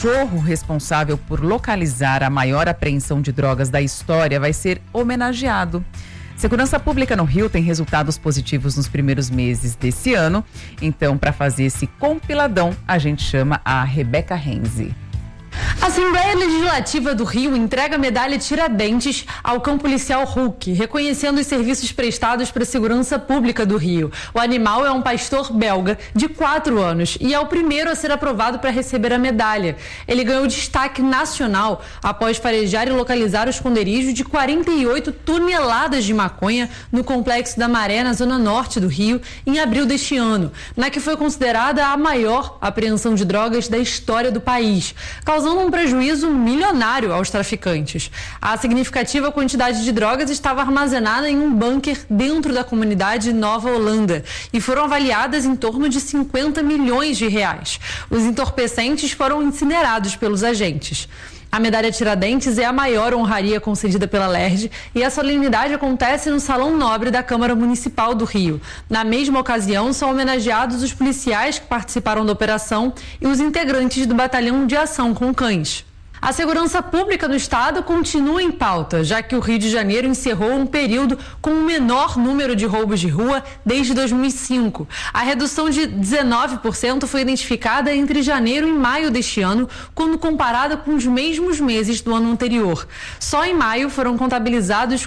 cachorro responsável por localizar a maior apreensão de drogas da história vai ser homenageado. Segurança Pública no Rio tem resultados positivos nos primeiros meses desse ano. Então, para fazer esse compiladão, a gente chama a Rebeca Renzi. A Assembleia Legislativa do Rio entrega a medalha Tiradentes ao cão policial Hulk, reconhecendo os serviços prestados para a segurança pública do Rio. O animal é um pastor belga de 4 anos e é o primeiro a ser aprovado para receber a medalha. Ele ganhou destaque nacional após farejar e localizar o esconderijo de 48 toneladas de maconha no Complexo da Maré, na zona norte do Rio, em abril deste ano, na que foi considerada a maior apreensão de drogas da história do país, causando um prejuízo milionário aos traficantes. A significativa quantidade de drogas estava armazenada em um bunker dentro da comunidade Nova Holanda e foram avaliadas em torno de 50 milhões de reais. Os entorpecentes foram incinerados pelos agentes. A medalha Tiradentes é a maior honraria concedida pela LERJ e a solenidade acontece no Salão Nobre da Câmara Municipal do Rio. Na mesma ocasião, são homenageados os policiais que participaram da operação e os integrantes do Batalhão de Ação com Cães. A segurança pública no estado continua em pauta, já que o Rio de Janeiro encerrou um período com o menor número de roubos de rua desde 2005. A redução de 19% foi identificada entre janeiro e maio deste ano, quando comparada com os mesmos meses do ano anterior. Só em maio foram contabilizados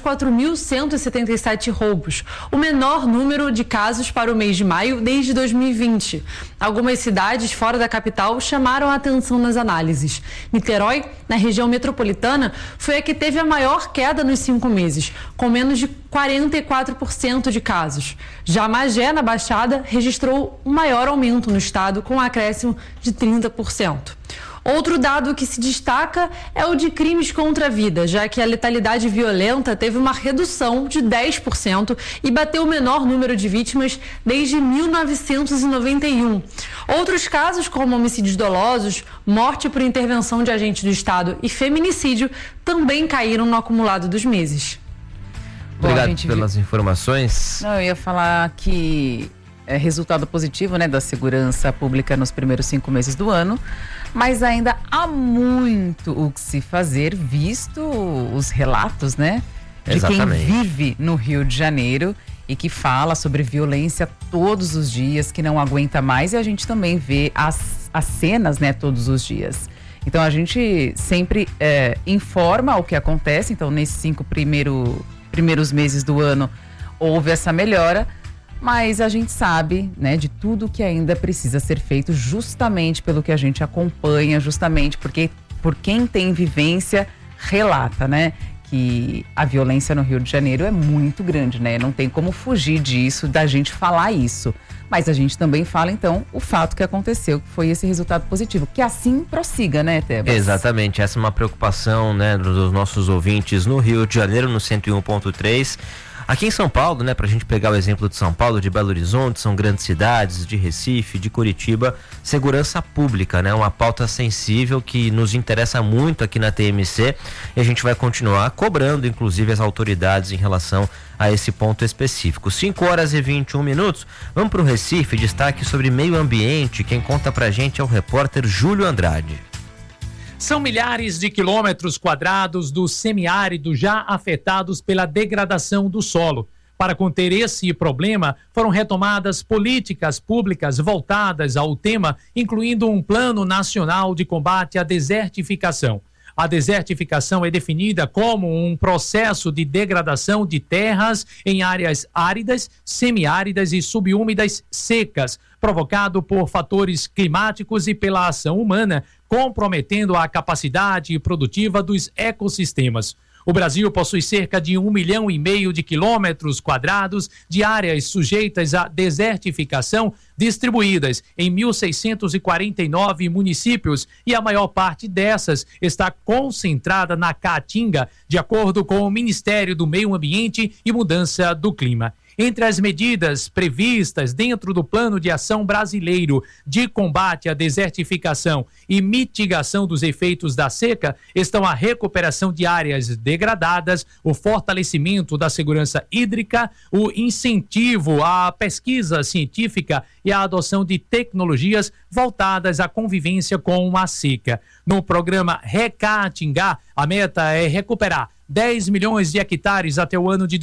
4.177 roubos, o menor número de casos para o mês de maio desde 2020. Algumas cidades fora da capital chamaram a atenção nas análises. Niterói, na região metropolitana, foi a que teve a maior queda nos 5 meses, com menos de 44% de casos. Já Magé, na Baixada, registrou o maior aumento no estado, com um acréscimo de 30%. Outro dado que se destaca é o de crimes contra a vida, já que a letalidade violenta teve uma redução de 10% e bateu o menor número de vítimas desde 1991. Outros casos, como homicídios dolosos, morte por intervenção de agente do Estado e feminicídio, também caíram no acumulado dos meses. Obrigado pelas informações. Não, eu ia falar que é resultado positivo, né, da segurança pública nos primeiros 5 meses do ano, mas ainda há muito o que se fazer, visto os relatos, né, de Exatamente. Quem vive no Rio de Janeiro e que fala sobre violência todos os dias, que não aguenta mais, e a gente também vê as cenas, né, todos os dias. Então a gente sempre informa o que acontece. Então nesses 5 primeiros meses do ano houve essa melhora, mas a gente sabe, né, de tudo que ainda precisa ser feito, justamente pelo que a gente acompanha, justamente porque por quem tem vivência relata, né, que a violência no Rio de Janeiro é muito grande, né? Não tem como fugir disso, da gente falar isso. Mas a gente também fala, então, o fato que aconteceu, que foi esse resultado positivo. Que assim prossiga, né, Tebas? Exatamente, essa é uma preocupação, né, dos nossos ouvintes no Rio de Janeiro, no 101.3. Aqui em São Paulo, né, pra gente pegar o exemplo de São Paulo, de Belo Horizonte, são grandes cidades, de Recife, de Curitiba, segurança pública, né, uma pauta sensível que nos interessa muito aqui na TMC, e a gente vai continuar cobrando, inclusive, as autoridades em relação a esse ponto específico. 5h21. Vamos pro Recife, destaque sobre meio ambiente. Quem conta pra gente é o repórter Júlio Andrade. São milhares de quilômetros quadrados do semiárido já afetados pela degradação do solo. Para conter esse problema, foram retomadas políticas públicas voltadas ao tema, incluindo um Plano Nacional de Combate à Desertificação. A desertificação é definida como um processo de degradação de terras em áreas áridas, semiáridas e subúmidas secas, provocado por fatores climáticos e pela ação humana, comprometendo a capacidade produtiva dos ecossistemas. O Brasil possui cerca de 1,5 milhão de quilômetros quadrados de áreas sujeitas à desertificação, distribuídas em 1.649 municípios, e a maior parte dessas está concentrada na Caatinga, de acordo com o Ministério do Meio Ambiente e Mudança do Clima. Entre as medidas previstas dentro do Plano de Ação Brasileiro de Combate à Desertificação e Mitigação dos Efeitos da Seca estão a recuperação de áreas degradadas, o fortalecimento da segurança hídrica, o incentivo à pesquisa científica e a adoção de tecnologias voltadas à convivência com a seca. No programa Recaatingá, a meta é recuperar 10 milhões de hectares até o ano de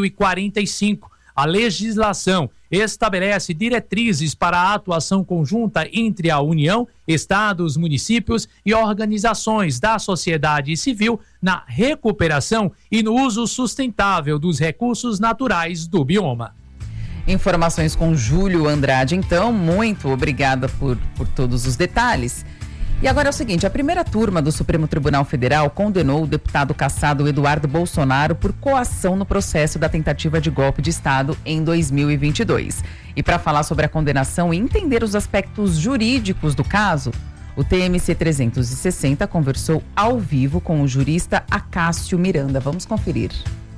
2045. A legislação estabelece diretrizes para a atuação conjunta entre a União, estados, municípios e organizações da sociedade civil na recuperação e no uso sustentável dos recursos naturais do bioma. Informações com Júlio Andrade, então. Muito obrigada por todos os detalhes. E agora é o seguinte, a primeira turma do Supremo Tribunal Federal condenou o deputado cassado Eduardo Bolsonaro por coação no processo da tentativa de golpe de Estado em 2022. E para falar sobre a condenação e entender os aspectos jurídicos do caso, o TMC 360 conversou ao vivo com o jurista Acácio Miranda. Vamos conferir.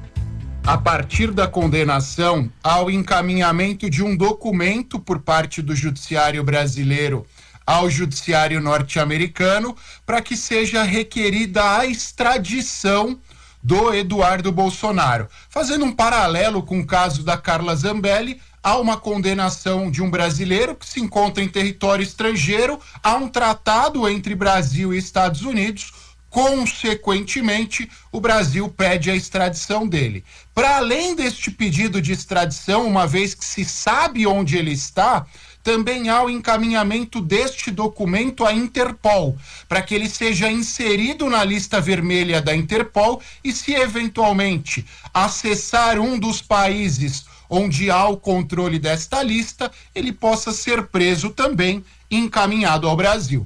A partir da condenação, ao encaminhamento de um documento por parte do Judiciário brasileiro ao Judiciário norte-americano para que seja requerida a extradição do Eduardo Bolsonaro. Fazendo um paralelo com o caso da Carla Zambelli, há uma condenação de um brasileiro que se encontra em território estrangeiro, há um tratado entre Brasil e Estados Unidos, consequentemente, o Brasil pede a extradição dele. Para além deste pedido de extradição, uma vez que se sabe onde ele está, também há o encaminhamento deste documento à Interpol, para que ele seja inserido na lista vermelha da Interpol e, se eventualmente acessar um dos países onde há o controle desta lista, ele possa ser preso também e encaminhado ao Brasil.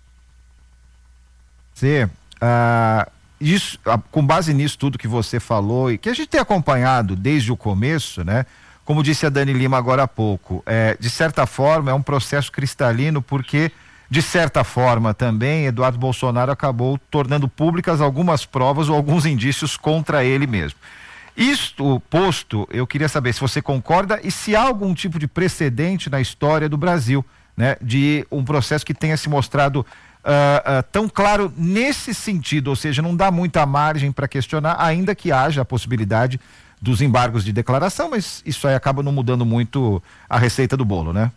Com base nisso tudo que você falou e que a gente tem acompanhado desde o começo, né? Como disse a Dani Lima agora há pouco, de certa forma é um processo cristalino porque, de certa forma também, Eduardo Bolsonaro acabou tornando públicas algumas provas ou alguns indícios contra ele mesmo. Isto posto, eu queria saber se você concorda e se há algum tipo de precedente na história do Brasil, né, de um processo que tenha se mostrado tão claro nesse sentido, ou seja, não dá muita margem para questionar, ainda que haja a possibilidade dos embargos de declaração, mas isso aí acaba não mudando muito a receita do bolo, né?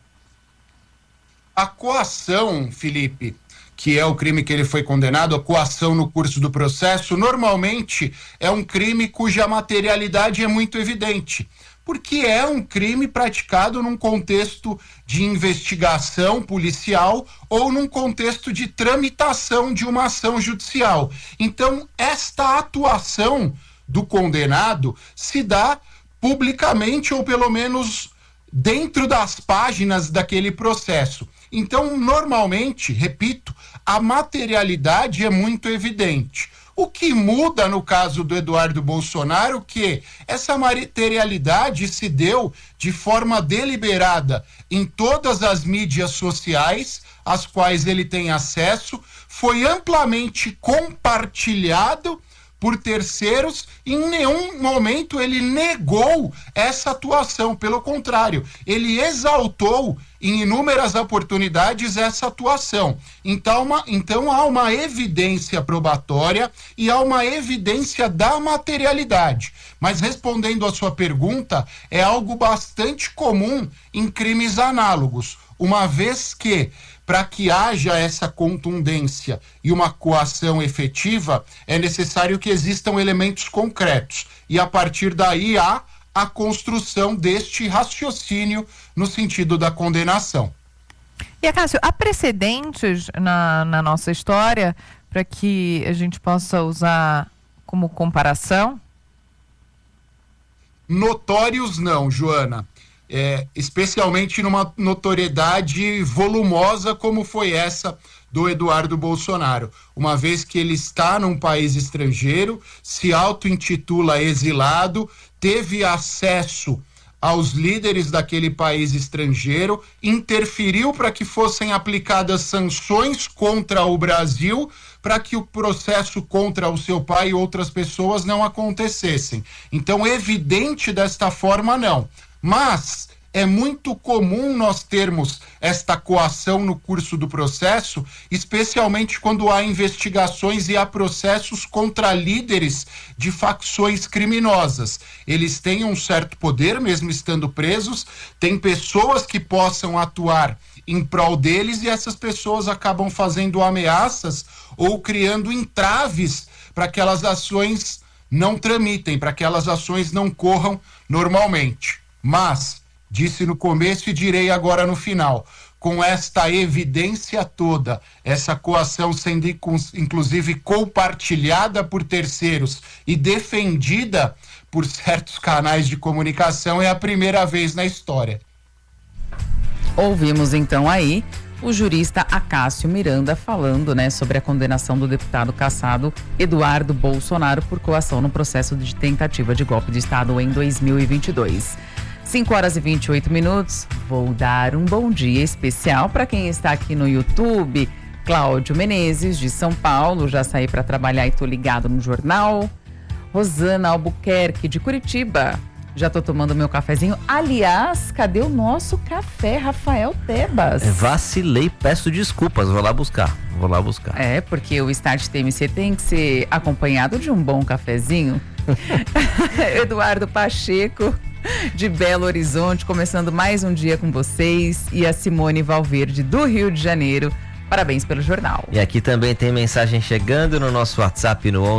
A coação, Felipe, que é o crime que ele foi condenado, a coação no curso do processo, normalmente é um crime cuja materialidade é muito evidente, porque é um crime praticado num contexto de investigação policial ou num contexto de tramitação de uma ação judicial. Então, esta atuação do condenado se dá publicamente ou pelo menos dentro das páginas daquele processo. Então, normalmente, repito, a materialidade é muito evidente. O que muda no caso do Eduardo Bolsonaro, que essa materialidade se deu de forma deliberada em todas as mídias sociais, às quais ele tem acesso, foi amplamente compartilhado por terceiros, e em nenhum momento ele negou essa atuação, pelo contrário, ele exaltou em inúmeras oportunidades essa atuação. Então há uma evidência probatória e há uma evidência da materialidade. Mas respondendo à sua pergunta, é algo bastante comum em crimes análogos, uma vez que para que haja essa contundência e uma coação efetiva, é necessário que existam elementos concretos. E a partir daí há a construção deste raciocínio no sentido da condenação. E, Acácio, há precedentes na nossa história para que a gente possa usar como comparação? Notórios não, Joana. Especialmente numa notoriedade volumosa como foi essa do Eduardo Bolsonaro, uma vez que ele está num país estrangeiro, se auto-intitula exilado, teve acesso aos líderes daquele país estrangeiro, interferiu para que fossem aplicadas sanções contra o Brasil, para que o processo contra o seu pai e outras pessoas não acontecessem. Então, evidente desta forma, não. Mas é muito comum nós termos esta coação no curso do processo, especialmente quando há investigações e há processos contra líderes de facções criminosas. Eles têm um certo poder, mesmo estando presos, tem pessoas que possam atuar em prol deles e essas pessoas acabam fazendo ameaças ou criando entraves para que aquelas ações não tramitem, para que aquelas ações não corram normalmente. Mas disse no começo e direi agora no final, com esta evidência toda, essa coação sendo inclusive compartilhada por terceiros e defendida por certos canais de comunicação, é a primeira vez na história. Ouvimos então aí o jurista Acácio Miranda falando, né, sobre a condenação do deputado cassado Eduardo Bolsonaro por coação no processo de tentativa de golpe de Estado em 2022. 5h28. Vou dar um bom dia especial para quem está aqui no YouTube. Cláudio Menezes, de São Paulo, já saí para trabalhar e tô ligado no jornal. Rosana Albuquerque, de Curitiba. Já tô tomando meu cafezinho. Aliás, cadê o nosso café, Rafael Tebas? Vacilei, peço desculpas, vou lá buscar. É, porque o Start TMC tem que ser acompanhado de um bom cafezinho. Eduardo Pacheco, de Belo Horizonte, começando mais um dia com vocês. E a Simone Valverde, do Rio de Janeiro. Parabéns pelo jornal. E aqui também tem mensagem chegando no nosso WhatsApp no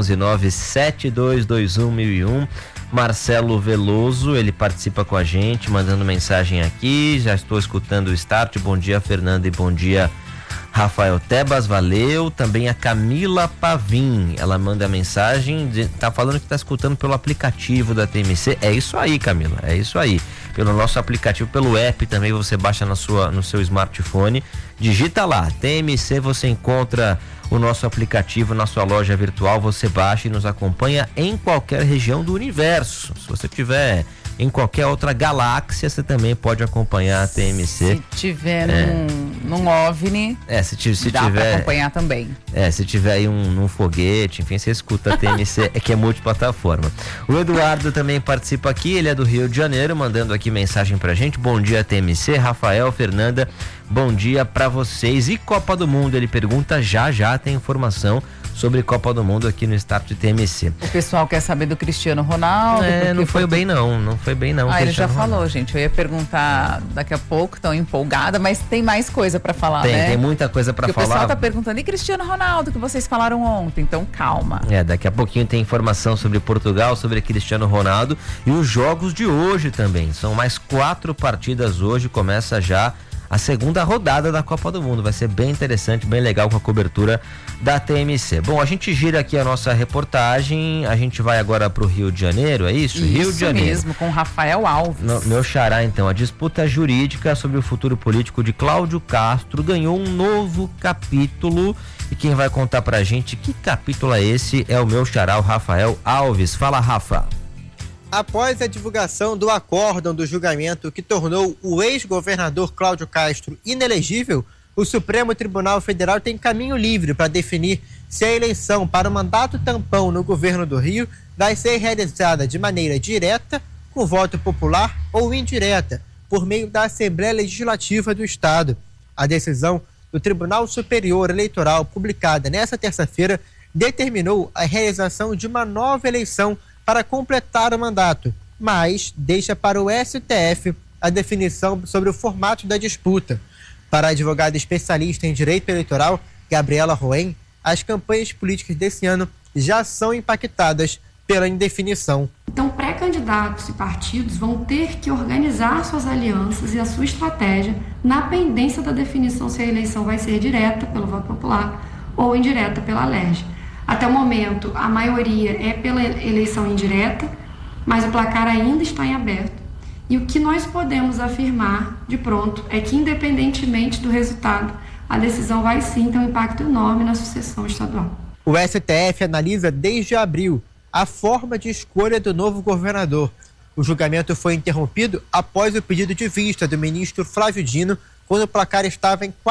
11972211001. Marcelo Veloso, ele participa com a gente, mandando mensagem aqui. Já estou escutando o Start. Bom dia, Fernanda, e bom dia, Rafael Tebas, valeu. Também a Camila Pavim, ela manda mensagem, tá falando que tá escutando pelo aplicativo da TMC. É isso aí, Camila, é isso aí. Pelo nosso aplicativo, pelo app também, você baixa no seu smartphone, digita lá, TMC, você encontra o nosso aplicativo na sua loja virtual, você baixa e nos acompanha em qualquer região do universo. Se você tiver em qualquer outra galáxia, você também pode acompanhar a TMC. Se tiver num OVNI, se dá tiver pra acompanhar também. Se tiver aí num foguete, enfim, você escuta a TMC, que é multiplataforma. O Eduardo também participa aqui, ele é do Rio de Janeiro, mandando aqui mensagem pra gente. Bom dia, TMC, Rafael, Fernanda, bom dia pra vocês. E Copa do Mundo, ele pergunta, já tem informação sobre Copa do Mundo aqui no Start TMC. O pessoal quer saber do Cristiano Ronaldo. Não foi bem não. Ele já falou, gente. Eu ia perguntar daqui a pouco, tão empolgada, mas tem mais coisa pra falar, né? Tem muita coisa pra falar. O pessoal tá perguntando, e Cristiano Ronaldo, que vocês falaram ontem? Então calma. Daqui a pouquinho tem informação sobre Portugal, sobre Cristiano Ronaldo e os jogos de hoje também. São mais 4 partidas hoje, começa já a segunda rodada da Copa do Mundo. Vai ser bem interessante, bem legal com a cobertura da TMC. Bom, a gente gira aqui a nossa reportagem, a gente vai agora para o Rio de Janeiro, é isso? Rio de Janeiro. Isso mesmo, com Rafael Alves. Meu xará, então, a disputa jurídica sobre o futuro político de Cláudio Castro ganhou um novo capítulo e quem vai contar pra gente que capítulo é esse é o meu xará, o Rafael Alves. Fala, Rafa. Após a divulgação do acórdão do julgamento que tornou o ex-governador Cláudio Castro inelegível, o Supremo Tribunal Federal tem caminho livre para definir se a eleição para o mandato tampão no governo do Rio vai ser realizada de maneira direta, com voto popular, ou indireta, por meio da Assembleia Legislativa do Estado. A decisão do Tribunal Superior Eleitoral, publicada nesta terça-feira, determinou a realização de uma nova eleição para completar o mandato, mas deixa para o STF a definição sobre o formato da disputa. Para a advogada especialista em direito eleitoral, Gabriela Roen, as campanhas políticas desse ano já são impactadas pela indefinição. Então, pré-candidatos e partidos vão ter que organizar suas alianças e a sua estratégia na pendência da definição se a eleição vai ser direta pelo voto popular ou indireta pela LERJ. Até o momento, a maioria é pela eleição indireta, mas o placar ainda está em aberto. E o que nós podemos afirmar, de pronto, é que, independentemente do resultado, a decisão vai sim ter um impacto enorme na sucessão estadual. O STF analisa desde abril a forma de escolha do novo governador. O julgamento foi interrompido após o pedido de vista do ministro Flávio Dino, quando o placar estava em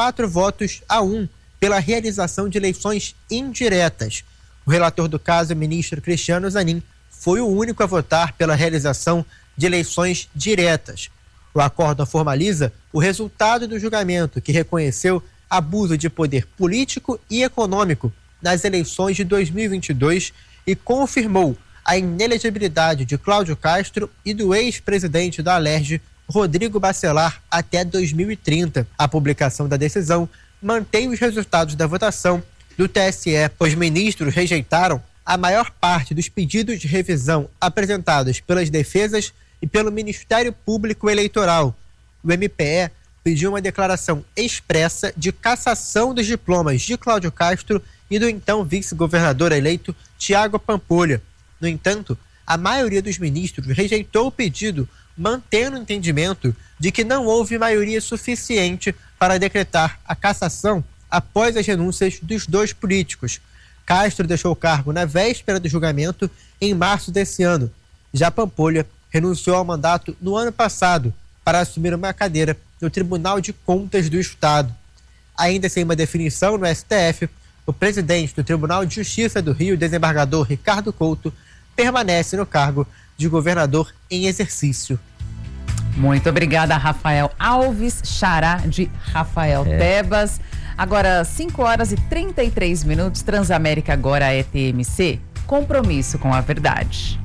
4-1 pela realização de eleições indiretas. O relator do caso, o ministro Cristiano Zanin, foi o único a votar pela realização de eleições diretas. O acórdão formaliza o resultado do julgamento, que reconheceu abuso de poder político e econômico nas eleições de 2022 e confirmou a inelegibilidade de Cláudio Castro e do ex-presidente da Alerj, Rodrigo Bacelar, até 2030. A publicação da decisão mantém os resultados da votação do TSE. Os ministros rejeitaram a maior parte dos pedidos de revisão apresentados pelas defesas e pelo Ministério Público Eleitoral. O MPE pediu uma declaração expressa de cassação dos diplomas de Cláudio Castro e do então vice-governador eleito Tiago Pampolha. No entanto, a maioria dos ministros rejeitou o pedido, mantendo o entendimento de que não houve maioria suficiente para decretar a cassação após as renúncias dos dois políticos. Castro deixou o cargo na véspera do julgamento, em março desse ano. Já Pampolha renunciou ao mandato no ano passado para assumir uma cadeira no Tribunal de Contas do Estado. Ainda sem uma definição no STF, o presidente do Tribunal de Justiça do Rio, desembargador Ricardo Couto, permanece no cargo de governador em exercício. Muito obrigada, Rafael Alves, xará de Rafael Tebas. Agora, 5h33, Transamérica agora é TMC. Compromisso com a verdade.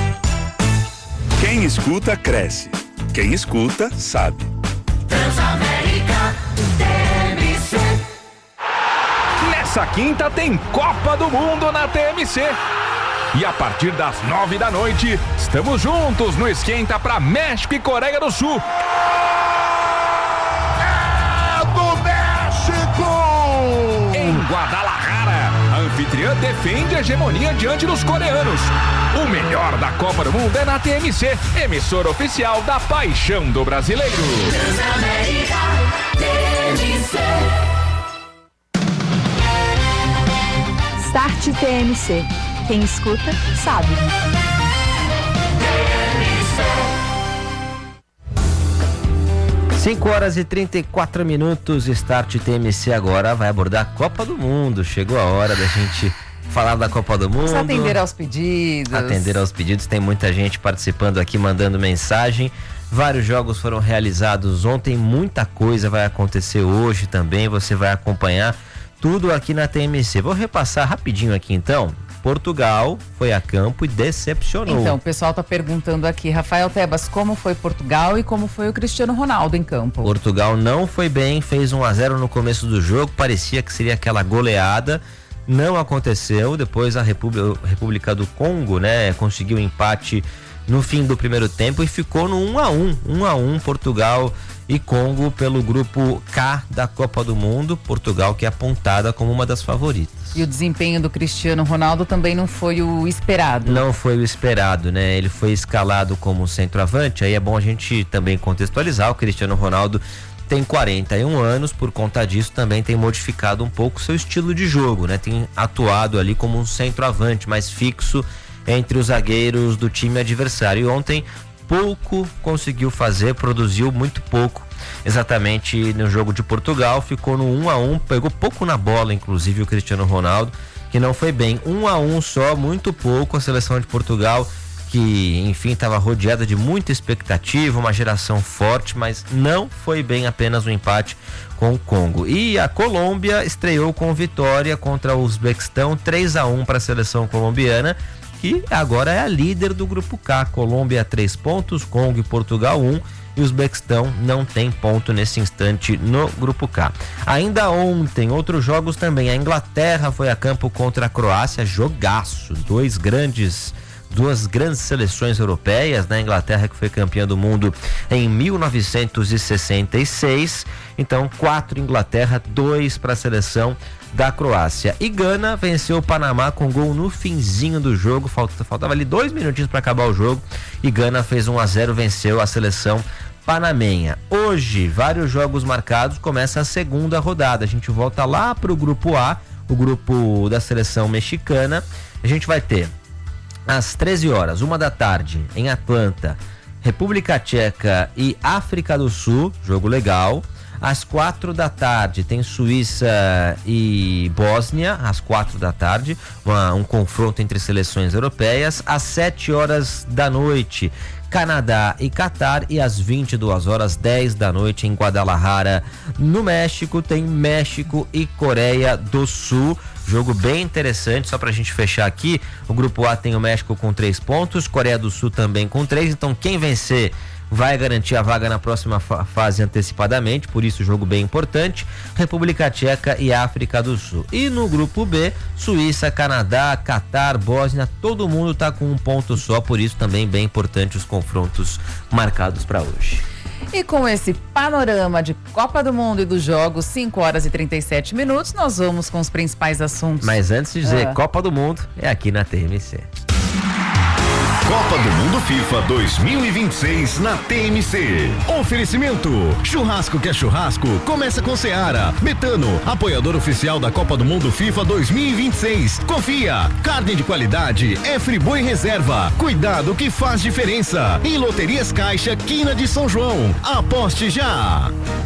Quem escuta, cresce. Quem escuta, sabe. Transamérica TMC. Nessa quinta tem Copa do Mundo na TMC. E a partir das 9h, estamos juntos no Esquenta para México e Coreia do Sul. É do México! Em Guadalajara, a anfitriã defende a hegemonia diante dos coreanos. O melhor da Copa do Mundo é na TMC, emissora oficial da paixão do brasileiro. Transamérica TMC. Start TMC. Quem escuta, sabe. 5h34, Start TMC agora vai abordar a Copa do Mundo. Chegou a hora da gente falar da Copa do Mundo. Vamos atender aos pedidos. Atender aos pedidos, tem muita gente participando aqui, mandando mensagem. Vários jogos foram realizados ontem, muita coisa vai acontecer hoje também, você vai acompanhar tudo aqui na TMC. Vou repassar rapidinho aqui então. Portugal foi a campo e decepcionou. Então, o pessoal tá perguntando aqui, Rafael Tebas, como foi Portugal e como foi o Cristiano Ronaldo em campo? Portugal não foi bem, fez 1-0 no começo do jogo, parecia que seria aquela goleada, não aconteceu. Depois a República do Congo, né, conseguiu empate no fim do primeiro tempo e ficou no 1-1, Portugal e Congo pelo grupo K da Copa do Mundo. Portugal que é apontada como uma das favoritas. E o desempenho do Cristiano Ronaldo também não foi o esperado. Não foi o esperado, né? Ele foi escalado como centroavante, aí é bom a gente também contextualizar. O Cristiano Ronaldo tem 41 anos, por conta disso também tem modificado um pouco seu estilo de jogo, né? Tem atuado ali como um centroavante mais fixo entre os zagueiros do time adversário. E ontem pouco conseguiu fazer, produziu muito pouco. Exatamente no jogo de Portugal, ficou no 1-1, pegou pouco na bola, inclusive o Cristiano Ronaldo, que não foi bem. 1-1 só, muito pouco. A seleção de Portugal, que enfim estava rodeada de muita expectativa, uma geração forte, mas não foi bem, apenas um empate com o Congo. E a Colômbia estreou com vitória contra o Uzbequistão, 3-1 para a seleção colombiana, que agora é a líder do grupo K. Colômbia 3 pontos, Congo e Portugal 1, e o Uzbequistão não tem ponto nesse instante no grupo K. Ainda ontem, outros jogos também. A Inglaterra foi a campo contra a Croácia, jogaço, duas grandes seleções europeias, né? A Inglaterra que foi campeã do mundo em 1966, então 4 Inglaterra, 2 para a seleção da Croácia. E Gana venceu o Panamá com gol no finzinho do jogo, faltava ali 2 minutinhos para acabar o jogo, e Gana fez 1-0, venceu a seleção panamenha. Hoje, vários jogos marcados, começa a segunda rodada, a gente volta lá pro grupo A, o grupo da seleção mexicana. A gente vai ter às 13h, 1h, em Atlanta, República Tcheca e África do Sul, jogo legal. Às 4 da tarde tem Suíça e Bósnia, às 4 da tarde, um confronto entre seleções europeias. Às 7 horas da noite, Canadá e Catar, e às 22 horas 10 da noite em Guadalajara, no México, tem México e Coreia do Sul. Jogo bem interessante, só pra gente fechar aqui, o grupo A tem o México com 3 pontos, Coreia do Sul também com 3, então quem vencer vai garantir a vaga na próxima fase antecipadamente, por isso jogo bem importante. República Tcheca e África do Sul. E no grupo B, Suíça, Canadá, Catar, Bósnia, todo mundo tá com um ponto só, por isso também bem importante os confrontos marcados para hoje. E com esse panorama de Copa do Mundo e dos jogos, 5 horas e 37 minutos, nós vamos com os principais assuntos. Mas antes de dizer Copa do Mundo, é aqui na TMC. Copa do Mundo FIFA 2026 na TMC. Oferecimento: churrasco que é churrasco, começa com Seara. Betano, apoiador oficial da Copa do Mundo FIFA 2026. Confia, carne de qualidade é Friboi Reserva. Cuidado que faz diferença. E Loterias Caixa, Quina de São João. Aposte já.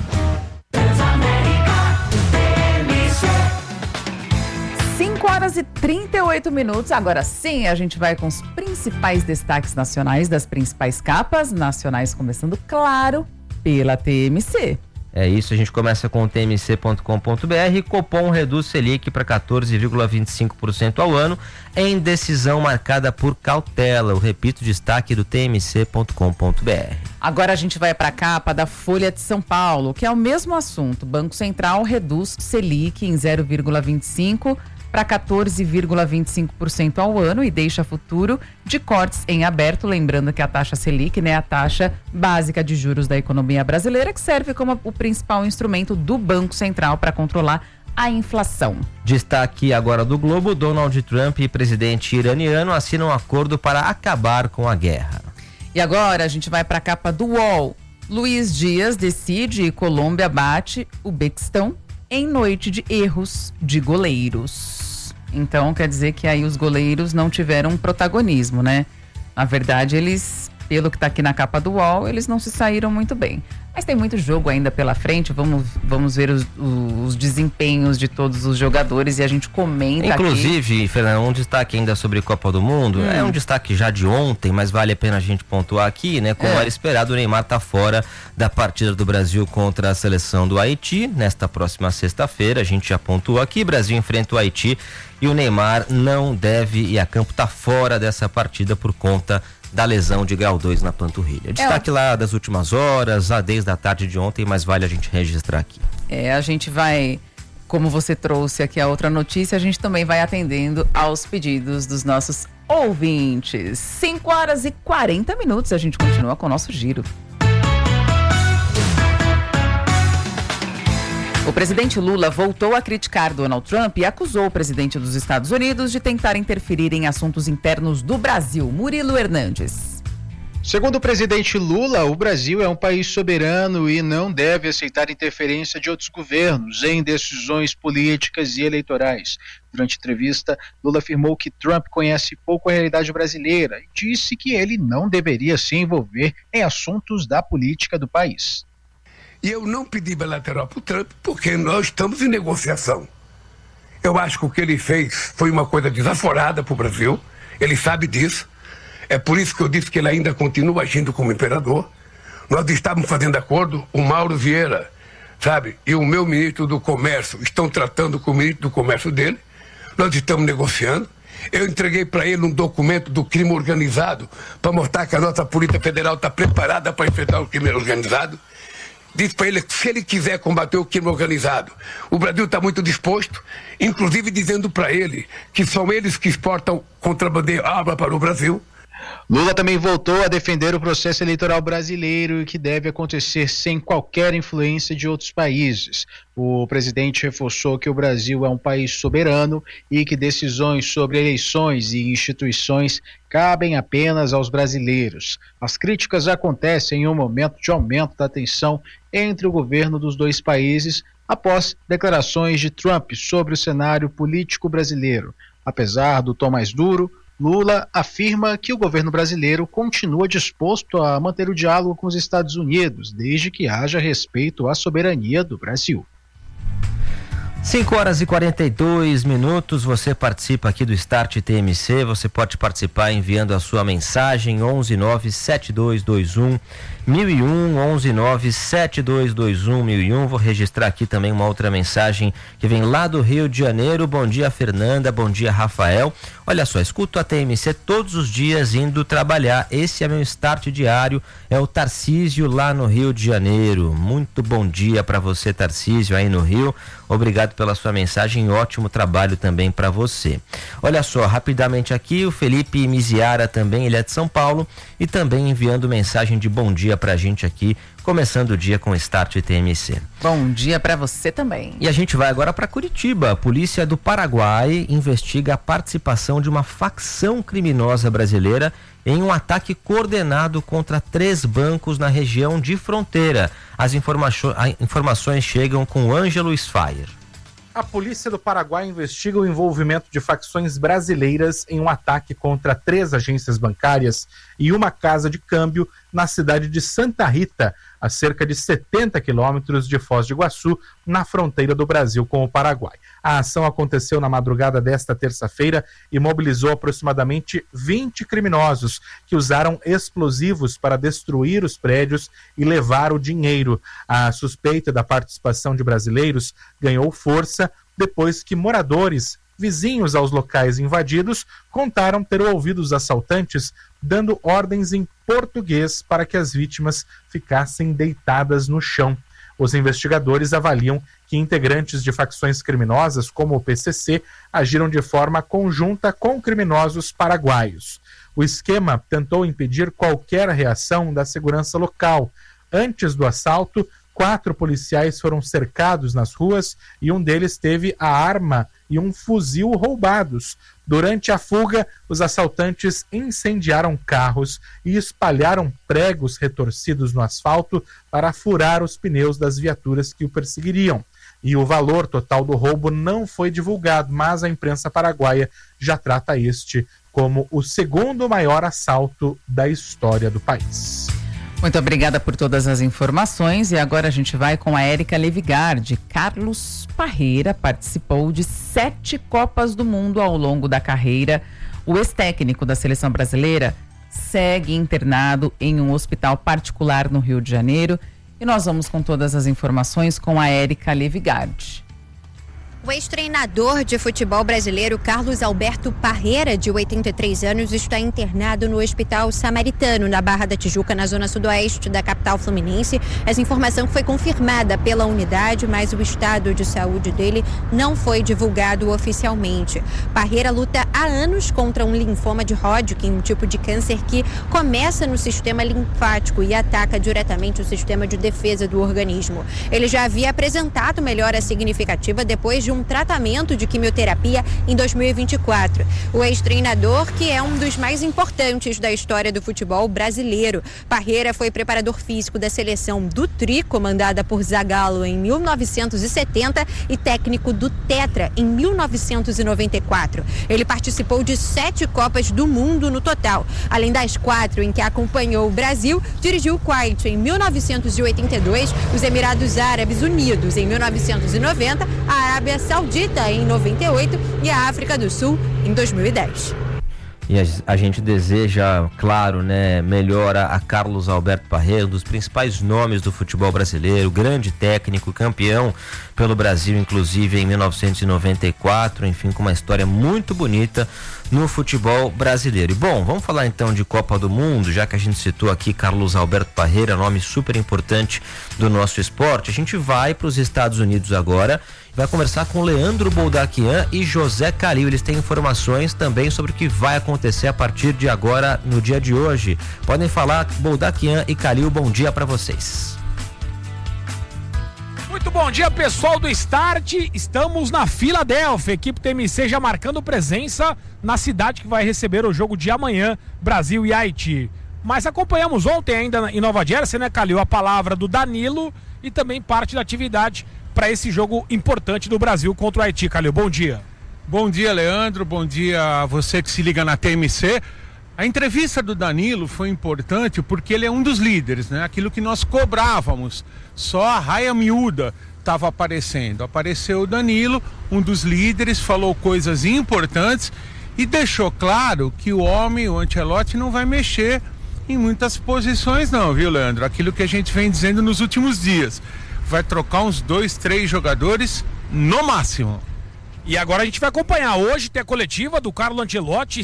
5 horas e 38 minutos. Agora sim, a gente vai com os principais destaques nacionais das principais capas nacionais, começando, claro, pela TMC. É isso, a gente começa com o tmc.com.br. Copom reduz Selic para 14,25% ao ano, em decisão marcada por cautela. Eu repito, destaque do tmc.com.br. Agora a gente vai para a capa da Folha de São Paulo, que é o mesmo assunto. Banco Central reduz Selic em 0,25% para 14,25% ao ano e deixa futuro de cortes em aberto. Lembrando que a taxa Selic, né, a taxa básica de juros da economia brasileira, que serve como o principal instrumento do Banco Central para controlar a inflação. Destaque agora do Globo: Donald Trump e presidente iraniano assinam um acordo para acabar com a guerra. E agora a gente vai para a capa do UOL. Luiz Dias decide e Colômbia bate o Uzbequistão em noite de erros de goleiros. Então quer dizer que aí os goleiros não tiveram protagonismo, né? Na verdade, eles, pelo que tá aqui na capa do UOL, eles não se saíram muito bem. Mas tem muito jogo ainda pela frente, vamos ver os desempenhos de todos os jogadores e a gente comenta. Inclusive, aqui. Fernando, um destaque ainda sobre Copa do Mundo, é um destaque já de ontem, mas vale a pena a gente pontuar aqui, né? Como era esperado, o Neymar tá fora da partida do Brasil contra a seleção do Haiti, nesta próxima sexta-feira, a gente já pontuou aqui, Brasil enfrenta o Haiti e o Neymar não deve ir a campo, tá fora dessa partida por conta da lesão de grau 2 na panturrilha. Destaque lá das últimas horas, desde a tarde de ontem, mas vale a gente registrar aqui. A gente vai, como você trouxe aqui a outra notícia, a gente também vai atendendo aos pedidos dos nossos ouvintes. 5 horas e 40 minutos, a gente continua com o nosso giro. O presidente Lula voltou a criticar Donald Trump e acusou o presidente dos Estados Unidos de tentar interferir em assuntos internos do Brasil. Murilo Hernandes. Segundo o presidente Lula, o Brasil é um país soberano e não deve aceitar interferência de outros governos em decisões políticas e eleitorais. Durante a entrevista, Lula afirmou que Trump conhece pouco a realidade brasileira e disse que ele não deveria se envolver em assuntos da política do país. E eu não pedi bilateral para o Trump porque nós estamos em negociação. Eu acho que o que ele fez foi uma coisa desaforada para o Brasil, ele sabe disso. É por isso que eu disse que ele ainda continua agindo como imperador. Nós estávamos fazendo acordo, o Mauro Vieira, sabe, e o meu ministro do Comércio estão tratando com o ministro do Comércio dele. Nós estamos negociando. Eu entreguei para ele um documento do crime organizado para mostrar que a nossa Polícia Federal está preparada para enfrentar o crime organizado. Disse para ele que se ele quiser combater o crime organizado, o Brasil está muito disposto, inclusive dizendo para ele que são eles que exportam contrabandeiro arma para o Brasil. Lula também voltou a defender o processo eleitoral brasileiro e que deve acontecer sem qualquer influência de outros países. O presidente reforçou que o Brasil é um país soberano e que decisões sobre eleições e instituições cabem apenas aos brasileiros. As críticas acontecem em um momento de aumento da tensão entre o governo dos dois países após declarações de Trump sobre o cenário político brasileiro. Apesar do tom mais duro, Lula afirma que o governo brasileiro continua disposto a manter o diálogo com os Estados Unidos, desde que haja respeito à soberania do Brasil. 5h42, você participa aqui do Start TMC, você pode participar enviando a sua mensagem 1197221 1001, 1197221 1001. Vou registrar aqui também uma outra mensagem que vem lá do Rio de Janeiro. Bom dia, Fernanda, bom dia, Rafael. Olha só, escuto a TMC todos os dias indo trabalhar, esse é meu start diário, é o Tarcísio lá no Rio de Janeiro. Muito bom dia para você, Tarcísio, aí no Rio. Obrigado pela sua mensagem, ótimo trabalho também para você. Olha só, rapidamente aqui, o Felipe Miziara também, ele é de São Paulo e também enviando mensagem de bom dia pra gente aqui, começando o dia com o Start TMC. Bom dia para você também. E a gente vai agora para Curitiba. A polícia do Paraguai investiga a participação de uma facção criminosa brasileira em um ataque coordenado contra 3 bancos na região de fronteira. As informações chegam com Ângelo Sfire. A polícia do Paraguai investiga o envolvimento de facções brasileiras em um ataque contra 3 agências bancárias e uma casa de câmbio na cidade de Santa Rita, a cerca de 70 quilômetros de Foz do Iguaçu, na fronteira do Brasil com o Paraguai. A ação aconteceu na madrugada desta terça-feira e mobilizou aproximadamente 20 criminosos que usaram explosivos para destruir os prédios e levar o dinheiro. A suspeita da participação de brasileiros ganhou força depois que moradores vizinhos aos locais invadidos contaram ter ouvido os assaltantes dando ordens em português para que as vítimas ficassem deitadas no chão. Os investigadores avaliam que integrantes de facções criminosas, como o PCC, agiram de forma conjunta com criminosos paraguaios. O esquema tentou impedir qualquer reação da segurança local. Antes do assalto, 4 policiais foram cercados nas ruas e um deles teve a arma e um fuzil roubados. Durante a fuga, os assaltantes incendiaram carros e espalharam pregos retorcidos no asfalto para furar os pneus das viaturas que o perseguiriam. E o valor total do roubo não foi divulgado, mas a imprensa paraguaia já trata este como o segundo maior assalto da história do país. Muito obrigada por todas as informações e agora a gente vai com a Érica Levigard. Carlos Parreira participou de 7 Copas do Mundo ao longo da carreira. O ex-técnico da seleção brasileira segue internado em um hospital particular no Rio de Janeiro e nós vamos com todas as informações com a Érica Levigard. O ex-treinador de futebol brasileiro Carlos Alberto Parreira, de 83 anos, está internado no Hospital Samaritano, na Barra da Tijuca, na zona sudoeste da capital fluminense. Essa informação foi confirmada pela unidade, mas o estado de saúde dele não foi divulgado oficialmente. Parreira luta há anos contra um linfoma de Hodgkin, um tipo de câncer que começa no sistema linfático e ataca diretamente o sistema de defesa do organismo. Ele já havia apresentado melhora significativa depois de um tratamento de quimioterapia em 2024. O ex-treinador, que é um dos mais importantes da história do futebol brasileiro. Parreira foi preparador físico da seleção do Tri, comandada por Zagallo em 1970, e técnico do Tetra em 1994. Ele participou de 7 Copas do Mundo no total. Além das 4 em que acompanhou o Brasil, dirigiu o Kuwait em 1982, os Emirados Árabes Unidos em 1990, a Arábia Saudita em 98 e a África do Sul em 2010. E a gente deseja, claro, né, melhora a Carlos Alberto Parreira, um dos principais nomes do futebol brasileiro, grande técnico, campeão pelo Brasil, inclusive em 1994, enfim, com uma história muito bonita no futebol brasileiro. E bom, vamos falar então de Copa do Mundo, já que a gente citou aqui Carlos Alberto Parreira, nome super importante do nosso esporte. A gente vai para os Estados Unidos agora, vai conversar com Leandro Boldaquian e José Calil. Eles têm informações também sobre o que vai acontecer a partir de agora, no dia de hoje. Podem falar, Boldaquian e Calil, bom dia para vocês. Muito bom dia, pessoal do Start. Estamos na Filadélfia, equipe TMC já marcando presença na cidade que vai receber o jogo de amanhã, Brasil e Haiti. Mas acompanhamos ontem ainda em Nova Jersey, né, Calil, a palavra do Danilo e também parte da atividade para esse jogo importante do Brasil contra o Haiti. Calil, bom dia. Bom dia, Leandro. Bom dia a você que se liga na TMC. A entrevista do Danilo foi importante porque ele é um dos líderes, né? Aquilo que nós cobrávamos. Só a raia miúda estava aparecendo. Apareceu o Danilo, um dos líderes, falou coisas importantes e deixou claro que o Ancelotti, não vai mexer em muitas posições não, viu, Leandro? Aquilo que a gente vem dizendo nos últimos dias. Vai trocar uns 2, 3 jogadores no máximo. E agora a gente vai acompanhar. Hoje tem a coletiva do Carlo Ancelotti,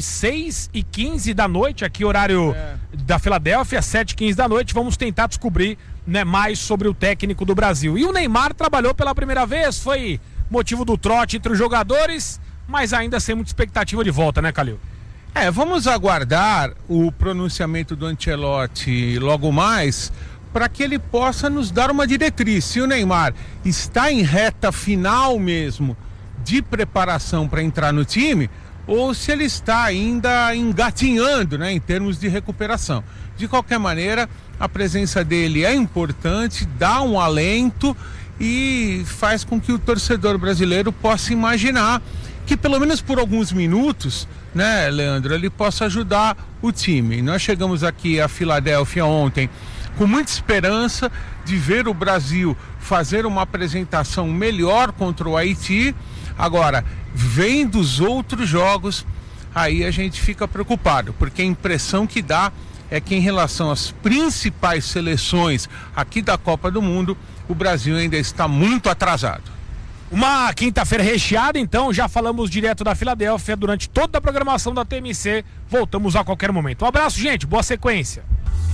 6h15 da noite, aqui horário da Filadélfia, 7h15 da noite. Vamos tentar descobrir, né, mais sobre o técnico do Brasil. E o Neymar trabalhou pela primeira vez, foi motivo do trote entre os jogadores, mas ainda sem muita expectativa de volta, né, Calil? Vamos aguardar o pronunciamento do Ancelotti logo mais, para que ele possa nos dar uma diretriz. Se o Neymar está em reta final mesmo de preparação para entrar no time, ou se ele está ainda engatinhando, né, em termos de recuperação. De qualquer maneira, a presença dele é importante, dá um alento e faz com que o torcedor brasileiro possa imaginar que pelo menos por alguns minutos, né, Leandro, ele possa ajudar o time. Nós chegamos aqui a Filadélfia ontem com muita esperança de ver o Brasil fazer uma apresentação melhor contra o Haiti. Agora, vendo os outros jogos, aí a gente fica preocupado, porque a impressão que dá é que em relação às principais seleções aqui da Copa do Mundo, o Brasil ainda está muito atrasado. Uma quinta-feira recheada, então, já falamos direto da Filadélfia durante toda a programação da TMC. Voltamos a qualquer momento. Um abraço, gente, boa sequência.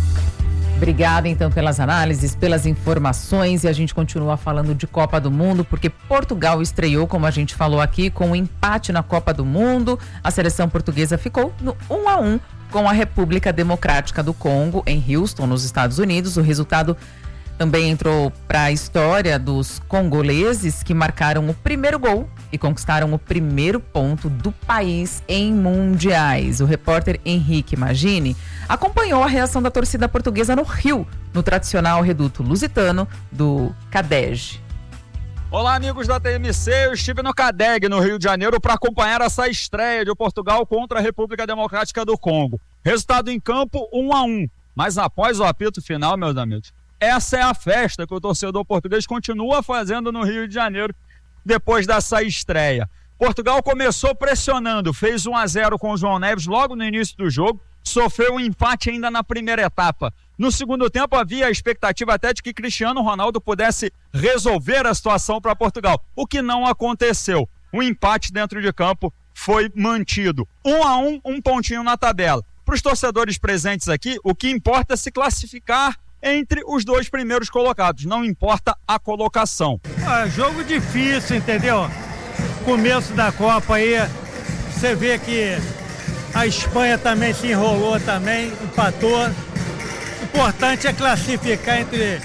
Obrigada, então, pelas análises, pelas informações, e a gente continua falando de Copa do Mundo, porque Portugal estreou, como a gente falou aqui, com um empate na Copa do Mundo. A seleção portuguesa ficou no 1-1 com a República Democrática do Congo, em Houston, nos Estados Unidos. O resultado também entrou para a história dos congoleses, que marcaram o primeiro gol e conquistaram o primeiro ponto do país em mundiais. O repórter Henrique Magini acompanhou a reação da torcida portuguesa no Rio, no tradicional reduto lusitano do CADEG. Olá, amigos da TMC, eu estive no CADEG, no Rio de Janeiro, para acompanhar essa estreia de Portugal contra a República Democrática do Congo. Resultado em campo, 1-1. Mas após o apito final, meus amigos, essa é a festa que o torcedor português continua fazendo no Rio de Janeiro depois dessa estreia. Portugal começou pressionando, fez 1-0 com o João Neves logo no início do jogo, sofreu um empate ainda na primeira etapa. No segundo tempo havia a expectativa até de que Cristiano Ronaldo pudesse resolver a situação para Portugal, o que não aconteceu. O empate dentro de campo foi mantido. 1-1, um pontinho na tabela. Para os torcedores presentes aqui, o que importa é se classificar entre os 2 primeiros colocados, não importa a colocação. Jogo difícil, entendeu? Começo da Copa aí, você vê que a Espanha também se enrolou também, empatou. O importante é classificar entre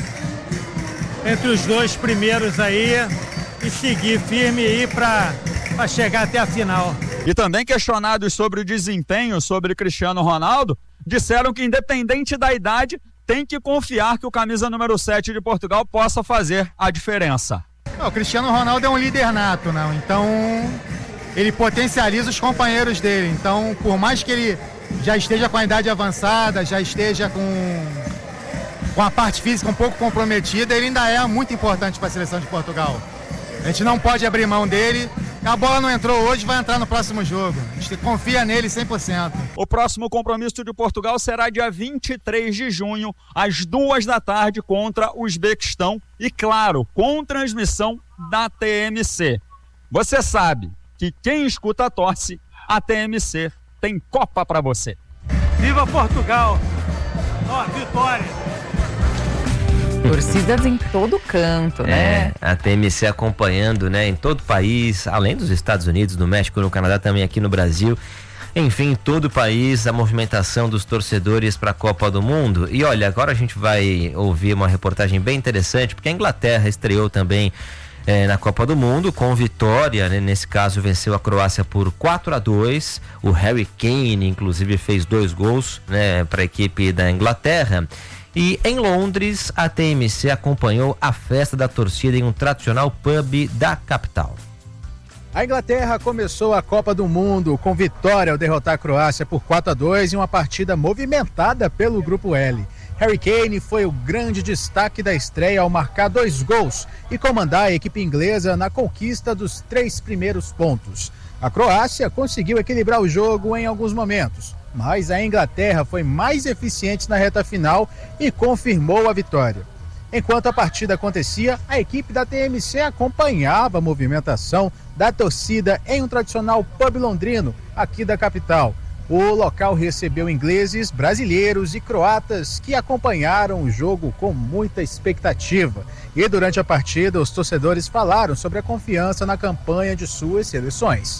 os 2 primeiros aí e seguir firme aí para chegar até a final. E também questionados sobre o desempenho sobre Cristiano Ronaldo, disseram que independente da idade, tem que confiar que o camisa número 7 de Portugal possa fazer a diferença. O Cristiano Ronaldo é um líder nato, né? Então ele potencializa os companheiros dele. Então, por mais que ele já esteja com a idade avançada, já esteja com a parte física um pouco comprometida, ele ainda é muito importante para a seleção de Portugal. A gente não pode abrir mão dele. A bola não entrou hoje, vai entrar no próximo jogo. A gente confia nele 100%. O próximo compromisso de Portugal será dia 23 de junho, às 2 da tarde, contra o Uzbequistão. E, claro, com transmissão da TMC. Você sabe que quem escuta torce, a TMC tem Copa para você. Viva Portugal! Ó, vitória! Torcidas em todo canto, né? A TMC acompanhando, né, em todo o país, além dos Estados Unidos, do México, no Canadá, também aqui no Brasil. Enfim, em todo o país, a movimentação dos torcedores para a Copa do Mundo. E olha, agora a gente vai ouvir uma reportagem bem interessante, porque a Inglaterra estreou também na Copa do Mundo com vitória, né? Nesse caso venceu a Croácia por 4-2. O Harry Kane, inclusive, fez 2 gols, né, para a equipe da Inglaterra. E em Londres, a TMC acompanhou a festa da torcida em um tradicional pub da capital. A Inglaterra começou a Copa do Mundo com vitória ao derrotar a Croácia por 4-2 em uma partida movimentada pelo Grupo L. Harry Kane foi o grande destaque da estreia ao marcar 2 gols e comandar a equipe inglesa na conquista dos 3 primeiros pontos. A Croácia conseguiu equilibrar o jogo em alguns momentos, mas a Inglaterra foi mais eficiente na reta final e confirmou a vitória. Enquanto a partida acontecia, a equipe da TMC acompanhava a movimentação da torcida em um tradicional pub londrino aqui da capital. O local recebeu ingleses, brasileiros e croatas que acompanharam o jogo com muita expectativa. E durante a partida, os torcedores falaram sobre a confiança na campanha de suas seleções.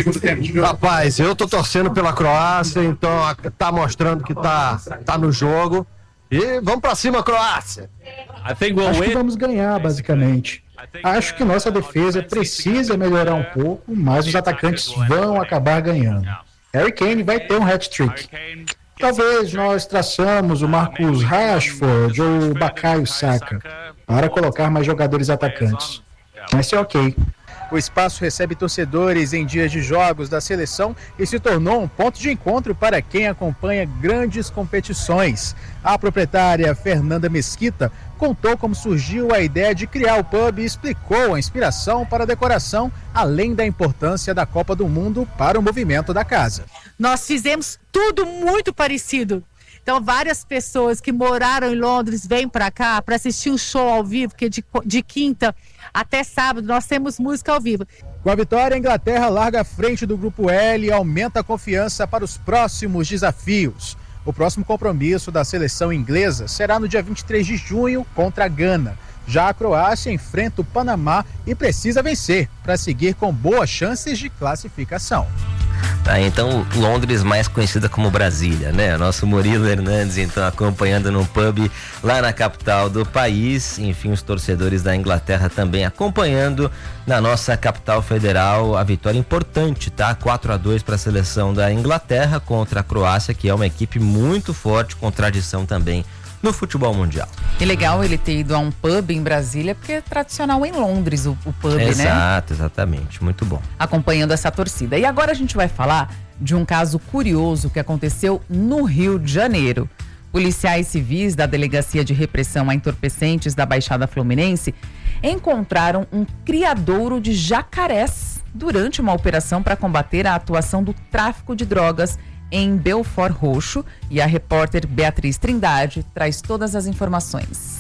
Rapaz, eu tô torcendo pela Croácia, então tá mostrando que tá no jogo. E vamos pra cima, Croácia! Acho que vamos ganhar, basicamente. Acho que nossa defesa precisa melhorar um pouco, mas os atacantes vão acabar ganhando. Harry Kane vai ter um hat-trick. Talvez nós traçamos o Marcus Rashford ou o Bukayo Saka para colocar mais jogadores atacantes. Vai ser ok. O espaço recebe torcedores em dias de jogos da seleção e se tornou um ponto de encontro para quem acompanha grandes competições. A proprietária Fernanda Mesquita contou como surgiu a ideia de criar o pub e explicou a inspiração para a decoração, além da importância da Copa do Mundo para o movimento da casa. Nós fizemos tudo muito parecido. Então, várias pessoas que moraram em Londres vêm para cá para assistir um show ao vivo, porque de quinta até sábado nós temos música ao vivo. Com a vitória, a Inglaterra larga à frente do Grupo L e aumenta a confiança para os próximos desafios. O próximo compromisso da seleção inglesa será no dia 23 de junho contra a Gana. Já a Croácia enfrenta o Panamá e precisa vencer para seguir com boas chances de classificação. Tá, então Londres mais conhecida como Brasília, né? Nosso Murilo Hernandes, então, acompanhando no pub lá na capital do país. Enfim, os torcedores da Inglaterra também acompanhando na nossa capital federal a vitória importante, tá? 4-2 para a seleção da Inglaterra contra a Croácia, que é uma equipe muito forte, com tradição também no futebol mundial. E legal ele ter ido a um pub em Brasília, porque é tradicional em Londres o pub, né? Exato, exatamente, muito bom. Acompanhando essa torcida. E agora a gente vai falar de um caso curioso que aconteceu no Rio de Janeiro. Policiais civis da Delegacia de Repressão a Entorpecentes da Baixada Fluminense encontraram um criadouro de jacarés durante uma operação para combater a atuação do tráfico de drogas em Belford Roxo, e a repórter Beatriz Trindade traz todas as informações.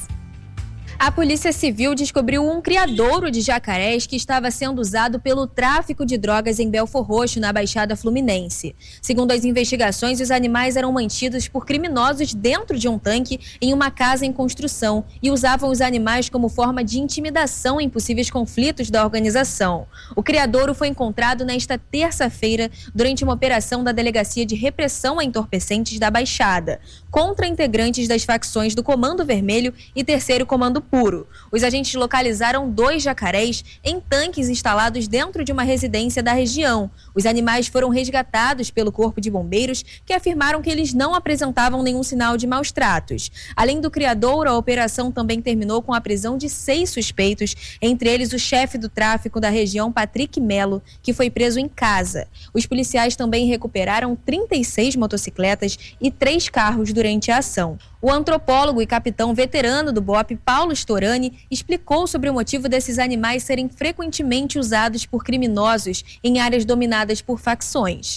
A Polícia Civil descobriu um criadouro de jacarés que estava sendo usado pelo tráfico de drogas em Belford Roxo, na Baixada Fluminense. Segundo as investigações, os animais eram mantidos por criminosos dentro de um tanque em uma casa em construção e usavam os animais como forma de intimidação em possíveis conflitos da organização. O criadouro foi encontrado nesta terça-feira durante uma operação da Delegacia de Repressão a Entorpecentes da Baixada, contra integrantes das facções do Comando Vermelho e Terceiro Comando Puro. Os agentes localizaram 2 jacarés em tanques instalados dentro de uma residência da região. Os animais foram resgatados pelo Corpo de Bombeiros, que afirmaram que eles não apresentavam nenhum sinal de maus tratos. Além do criadouro, a operação também terminou com a prisão de 6 suspeitos, entre eles o chefe do tráfico da região, Patrick Melo, que foi preso em casa. Os policiais também recuperaram 36 motocicletas e 3 carros durante a ação. O antropólogo e capitão veterano do BOPE, Paulo Storani, explicou sobre o motivo desses animais serem frequentemente usados por criminosos em áreas dominadas por facções.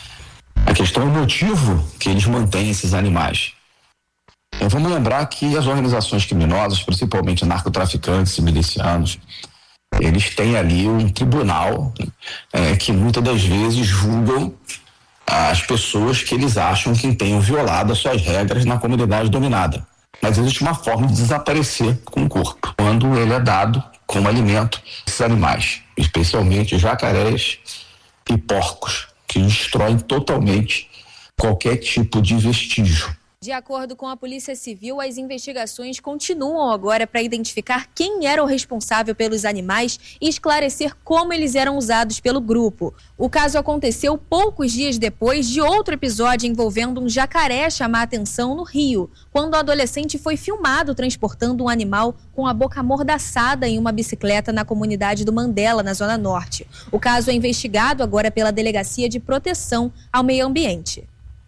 A questão é o motivo que eles mantêm esses animais. Vamos lembrar que as organizações criminosas, principalmente narcotraficantes e milicianos, eles têm ali um tribunal que muitas das vezes julgam as pessoas que eles acham que tenham violado as suas regras na comunidade dominada. Mas existe uma forma de desaparecer com o corpo, quando ele é dado como alimento a esses animais, especialmente jacarés e porcos, que destroem totalmente qualquer tipo de vestígio De acordo com a Polícia Civil, as investigações continuam agora para identificar quem era o responsável pelos animais e esclarecer como eles eram usados pelo grupo. O caso aconteceu poucos dias depois de outro episódio envolvendo um jacaré chamar a atenção no Rio, quando o adolescente foi filmado transportando um animal com a boca amordaçada em uma bicicleta na comunidade do Mandela, na Zona Norte. O caso é investigado agora pela Delegacia de Proteção ao Meio Ambiente.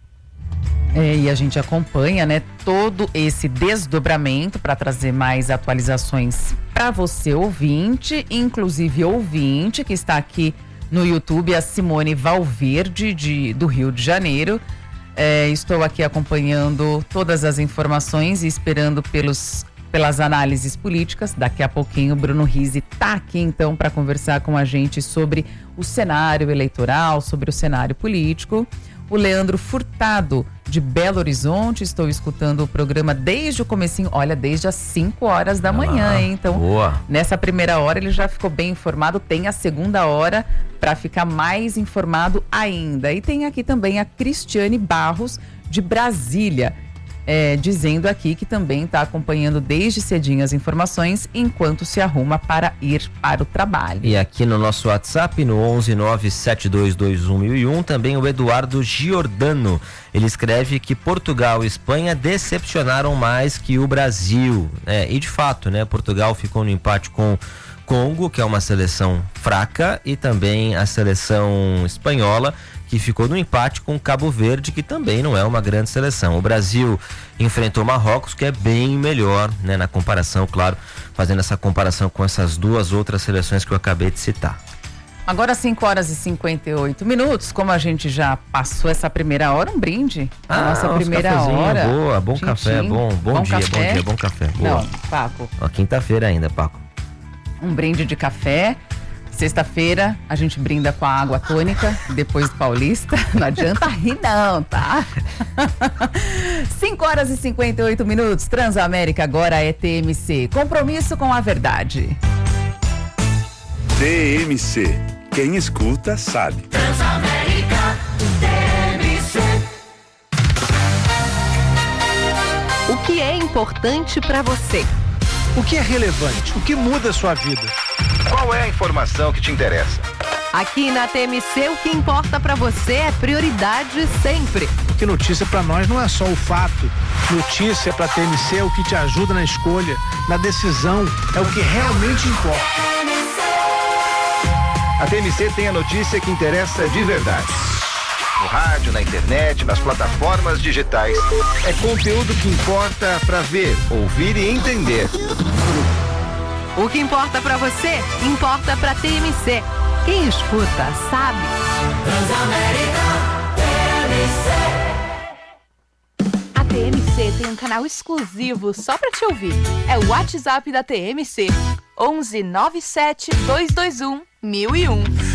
E a gente acompanha, né, todo esse desdobramento para trazer mais atualizações para você, ouvinte, inclusive ouvinte que está aqui no YouTube, a Simone Valverde, do Rio de Janeiro. Estou aqui acompanhando todas as informações e esperando pelas análises políticas. Daqui a pouquinho o Bruno Rizzi está aqui então para conversar com a gente sobre o cenário eleitoral, sobre o cenário político. O Leandro Furtado, de Belo Horizonte, estou escutando o programa desde o comecinho, desde as 5 horas da manhã, hein? Então, boa. Nessa primeira hora ele já ficou bem informado, tem a segunda hora para ficar mais informado ainda. E tem aqui também a Cristiane Barros, de Brasília, dizendo aqui que também está acompanhando desde cedinho as informações enquanto se arruma para ir para o trabalho. E aqui no nosso WhatsApp, no 11972211001, também o Eduardo Giordano. Ele escreve que Portugal e Espanha decepcionaram mais que o Brasil. E de fato, né, Portugal ficou no empate com Congo, que é uma seleção fraca, e também a seleção espanhola, que ficou no empate com Cabo Verde, que também não é uma grande seleção. O Brasil enfrentou Marrocos, que é bem melhor, né, na comparação, claro, fazendo essa comparação com essas duas outras seleções que eu acabei de citar. Agora 5 horas e 58 minutos, como a gente já passou essa primeira hora, um brinde. Nossa primeira hora. Boa, bom Tchim, café, tchim. bom dia, café. bom dia, bom café. Boa. Não, Paco. Quinta-feira ainda, Paco. Um brinde de café. Sexta-feira a gente brinda com a água tônica, depois do Paulista. Não adianta rir não, tá? 5 horas e 58 minutos. Transamérica agora é TMC. Compromisso com a verdade. TMC. Quem escuta sabe. Transamérica, TMC. O que é importante para você? O que é relevante? O que muda a sua vida? Qual é a informação que te interessa? Aqui na TMC, o que importa para você é prioridade sempre. Porque notícia para nós não é só o fato. Notícia para TMC é o que te ajuda na escolha, na decisão, é o que realmente importa. A TMC tem a notícia que interessa de verdade. No rádio, na internet, nas plataformas digitais. É conteúdo que importa para ver, ouvir e entender. O que importa pra você, importa pra TMC. Quem escuta, sabe. A TMC tem um canal exclusivo só pra te ouvir. É o WhatsApp da TMC. 11 97 221 1001.